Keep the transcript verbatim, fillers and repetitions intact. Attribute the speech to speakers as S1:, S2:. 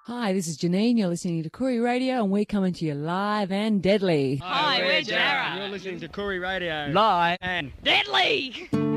S1: Hi, this is Janine. You're listening to Koori Radio, and we're coming to you live and deadly.
S2: Hi, we're Jarrah.
S3: You're listening to Koori Radio.
S2: Live and
S3: Deadly!